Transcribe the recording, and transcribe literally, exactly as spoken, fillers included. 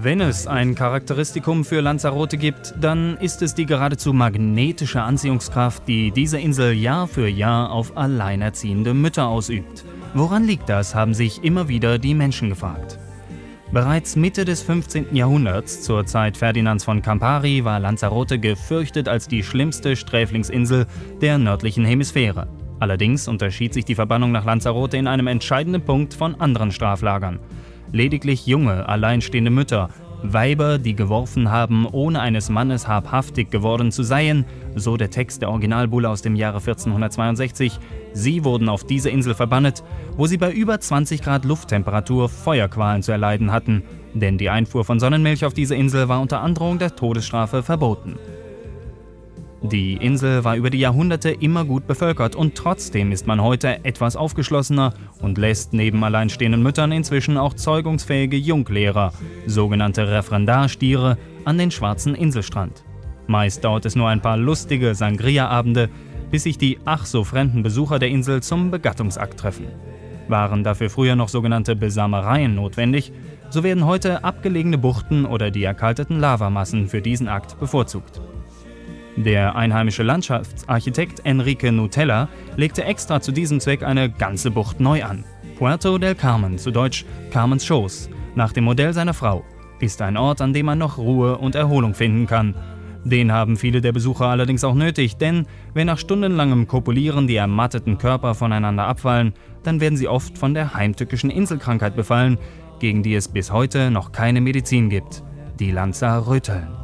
Wenn es ein Charakteristikum für Lanzarote gibt, dann ist es die geradezu magnetische Anziehungskraft, die diese Insel Jahr für Jahr auf alleinerziehende Mütter ausübt. Woran liegt das, haben sich immer wieder die Menschen gefragt. Bereits Mitte des fünfzehnten Jahrhunderts, zur Zeit Ferdinands von Campari, war Lanzarote gefürchtet als die schlimmste Sträflingsinsel der nördlichen Hemisphäre. Allerdings unterschied sich die Verbannung nach Lanzarote in einem entscheidenden Punkt von anderen Straflagern. Lediglich junge, alleinstehende Mütter, Weiber, die geworfen haben, ohne eines Mannes habhaftig geworden zu seien, so der Text der Originalbulle aus dem Jahre vierzehnhundertzweiundsechzig, sie wurden auf diese Insel verbannt, wo sie bei über zwanzig Grad Lufttemperatur Feuerqualen zu erleiden hatten, denn die Einfuhr von Sonnenmilch auf diese Insel war unter Androhung der Todesstrafe verboten. Die Insel war über die Jahrhunderte immer gut bevölkert und trotzdem ist man heute etwas aufgeschlossener und lässt neben alleinstehenden Müttern inzwischen auch zeugungsfähige Junglehrer, sogenannte Referendarstiere, an den schwarzen Inselstrand. Meist dauert es nur ein paar lustige Sangria-Abende, bis sich die ach so fremden Besucher der Insel zum Begattungsakt treffen. Waren dafür früher noch sogenannte Besamereien notwendig, so werden heute abgelegene Buchten oder die erkalteten Lavamassen für diesen Akt bevorzugt. Der einheimische Landschaftsarchitekt Enrique Nutella legte extra zu diesem Zweck eine ganze Bucht neu an. Puerto del Carmen, zu Deutsch Carmens Schoß, nach dem Modell seiner Frau, ist ein Ort, an dem man noch Ruhe und Erholung finden kann. Den haben viele der Besucher allerdings auch nötig, denn wenn nach stundenlangem Kopulieren die ermatteten Körper voneinander abfallen, dann werden sie oft von der heimtückischen Inselkrankheit befallen, gegen die es bis heute noch keine Medizin gibt, die Lanzaröteln.